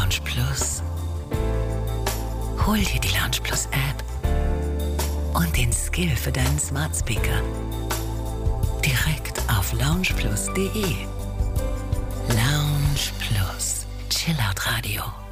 Lounge Plus? Hol dir die Lounge Plus App und den Skill für deinen Smart Speaker direkt auf loungeplus.de. Lounge Plus, Chillout Radio.